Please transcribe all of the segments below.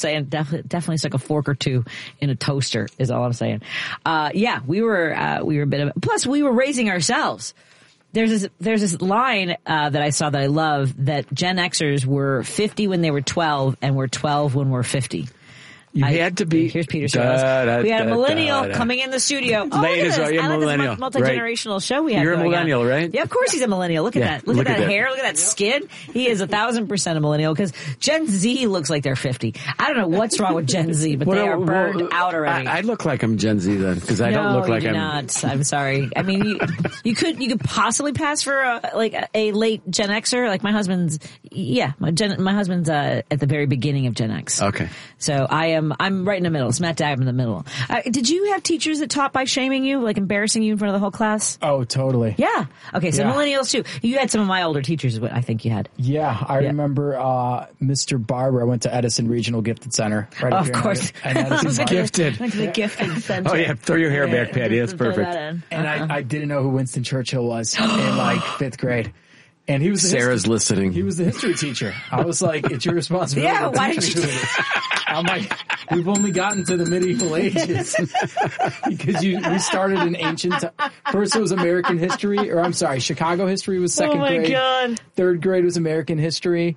saying definitely stuck a fork or two in a toaster is all I'm saying. We were a bit of, plus we were raising ourselves. There's this line that I saw that I love, that Gen Xers were 50 when they were 12 and were 12 when we're 50. You had to be. Here's Peter Shaw's. We had a millennial coming in the studio. Ladies, look at this. you're a millennial. Multi-generational show we have. You're a millennial, right? Yeah, of course he's a millennial. Look at that. Look at that hair. Look at that skin. He is 1,000% a millennial, because Gen Z looks like they're 50. I don't know what's wrong with Gen Z, but they are burned out already. I look like I'm Gen Z then, because I don't look like I'm. Not. I'm sorry. I mean, you could possibly pass for a late Gen Xer. Like my husband's at the very beginning of Gen X. Okay. So I'm right in the middle. Smack dab in the middle. Did you have teachers that taught by shaming you, like embarrassing you in front of the whole class? Oh, totally. Yeah. Okay, so millennials too. You had some of my older teachers, is what I think you had. Yeah, I remember Mr. Barber. I went to Edison Regional Gifted Center. Right of course. Gifted. Went to the Gifted Center. Oh, yeah. Throw your hair back, Patty. That's perfect. And I didn't know who Winston Churchill was in like 5th grade. And he was Sarah's listening. He was the history teacher. I was like, it's your responsibility. Yeah, why did you? I'm like, we've only gotten to the medieval ages because we started in ancient. First it was American history, or I'm sorry, Chicago history was second grade. God. 3rd grade was American history.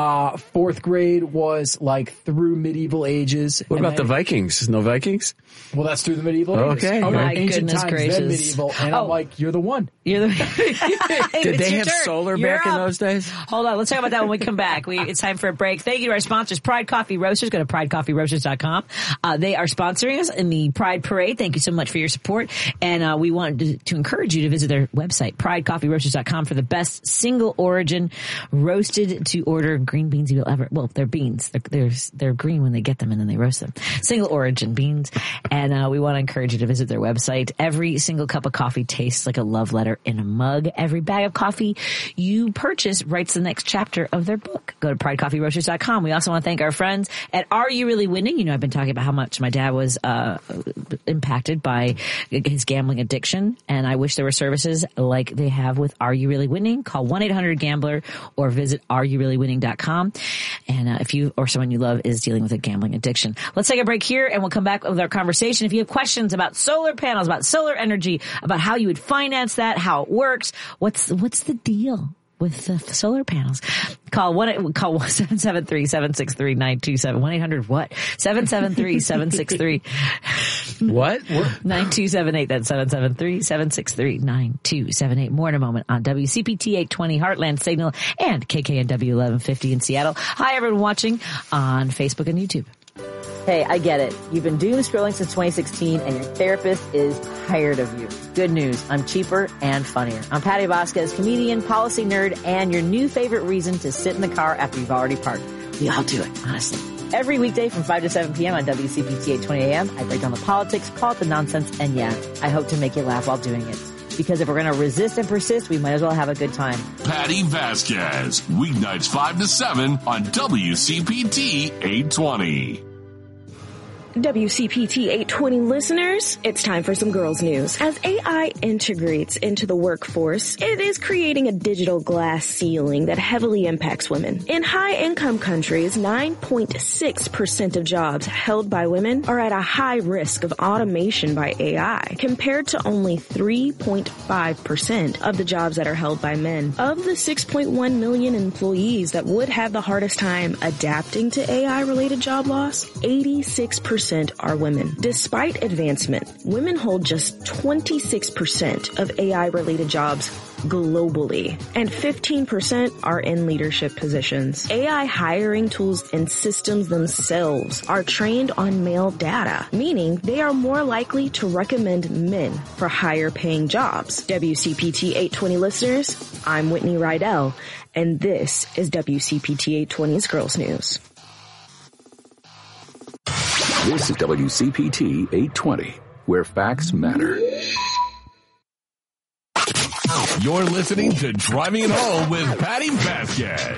4th grade was like through medieval ages. What about the Vikings? No Vikings? Well, that's through the medieval ages. Okay. Oh, my ancient goodness times, gracious. then medieval. And I'm like, you're the one. You're the. Did they have solar back in those days? Hold on. Let's talk about that when we come back. It's time for a break. Thank you to our sponsors, Pride Coffee Roasters. Go to pridecoffeeroasters.com. They are sponsoring us in the Pride Parade. Thank you so much for your support. And we wanted to encourage you to visit their website, pridecoffeeroasters.com, for the best single origin roasted to order green beans you will ever. Well, they're beans. They're green when they get them, and then they roast them. Single origin beans. And we want to encourage you to visit their website. Every single cup of coffee tastes like a love letter in a mug. Every bag of coffee you purchase writes the next chapter of their book. Go to pridecoffeeroasters.com. We also want to thank our friends at Are You Really Winning? You know, I've been talking about how much my dad was impacted by his gambling addiction, and I wish there were services like they have with Are You Really Winning? Call 1-800-GAMBLER or visit areyoureallywinning.com. And if you or someone you love is dealing with a gambling addiction. Let's take a break here, and we'll come back with our conversation. If you have questions about solar panels, about solar energy, about how you would finance that, how it works, what's the deal with the solar panels? Call 773-763-9277. 1-800 773-763 What? 9278. That's 773-763-9278. More in a moment on WCPT 820 Heartland Signal and KKNW 1150 in Seattle. Hi, everyone watching on Facebook and YouTube. Hey, I get it. You've been doom scrolling since 2016 and your therapist is tired of you. Good news. I'm cheaper and funnier. I'm Patty Vasquez, comedian, policy nerd, and your new favorite reason to sit in the car after you've already parked. We all do it, honestly. Every weekday from 5 to 7 p.m. on WCPT 820 AM, I break down the politics, call it the nonsense, and yeah, I hope to make you laugh while doing it. Because if we're going to resist and persist, we might as well have a good time. Patty Vasquez, weeknights 5 to 7 on WCPT 820. WCPT 820 listeners, it's time for some girls news. As AI integrates into the workforce, it is creating a digital glass ceiling that heavily impacts women. In high-income countries, 9.6% of jobs held by women are at a high risk of automation by AI, compared to only 3.5% of the jobs that are held by men. Of the 6.1 million employees that would have the hardest time adapting to AI-related job loss, 86% are women. Despite advancement, women hold just 26% of AI-related jobs globally, and 15% are in leadership positions. AI hiring tools and systems themselves are trained on male data, meaning they are more likely to recommend men for higher paying jobs. WCPT 820 listeners, I'm Whitney Rydell, and this is WCPT 820's Girls News. This is WCPT 820, where facts matter. You're listening to Driving It Home with Patty Vasquez.